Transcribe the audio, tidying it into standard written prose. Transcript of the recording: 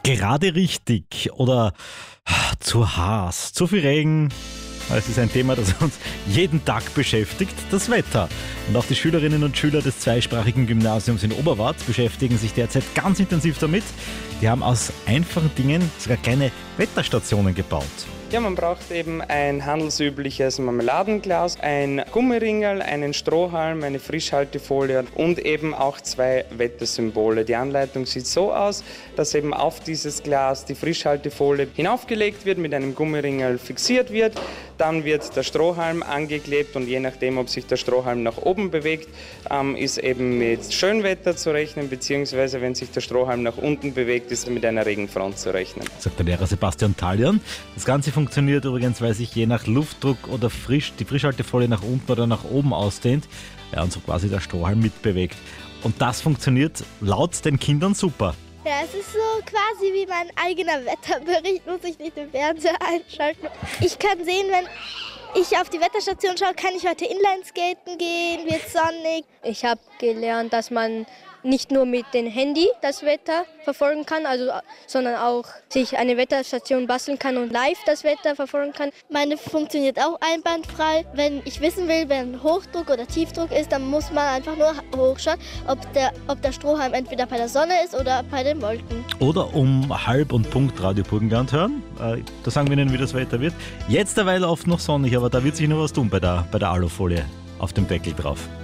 Gerade richtig oder zu heiß, zu viel Regen. Es ist ein Thema, das uns jeden Tag beschäftigt, das Wetter. Und auch die Schülerinnen und Schüler des zweisprachigen Gymnasiums in Oberwart beschäftigen sich derzeit ganz intensiv damit. Die haben aus einfachen Dingen sogar kleine Wetterstationen gebaut. Ja, man braucht eben ein handelsübliches Marmeladenglas, ein Gummiringel, einen Strohhalm, eine Frischhaltefolie und eben auch 2 Wettersymbole. Die Anleitung sieht so aus, dass eben auf dieses Glas die Frischhaltefolie hinaufgelegt wird, mit einem Gummiringel fixiert wird. Dann wird der Strohhalm angeklebt und je nachdem, ob sich der Strohhalm nach oben bewegt, ist eben mit Schönwetter zu rechnen, beziehungsweise wenn sich der Strohhalm nach unten bewegt, ist mit einer Regenfront zu rechnen. Sagt der Lehrer Sebastian Talian. Das Ganze funktioniert übrigens, weil sich je nach Luftdruck oder die Frischhaltefolie nach unten oder nach oben ausdehnt, und so quasi der Strohhalm mitbewegt. Und das funktioniert laut den Kindern super. Ja, es ist so quasi wie mein eigener Wetterbericht, muss ich nicht den Fernseher einschalten. Ich kann sehen, wenn ich auf die Wetterstation schaue, kann ich heute Inlineskaten gehen, wird sonnig. Ich habe gelernt, dass man nicht nur mit dem Handy das Wetter verfolgen kann, sondern auch sich eine Wetterstation basteln kann und live das Wetter verfolgen kann. Meine funktioniert auch einwandfrei. Wenn ich wissen will, wenn Hochdruck oder Tiefdruck ist, dann muss man einfach nur hochschauen, ob der Strohhalm entweder bei der Sonne ist oder bei den Wolken. Oder um halb und Punkt Radio Burgenland hören. Da sagen wir Ihnen, wie das Wetter wird. Jetzt derweil oft noch sonnig, aber da wird sich noch was tun bei der Alufolie auf dem Deckel drauf.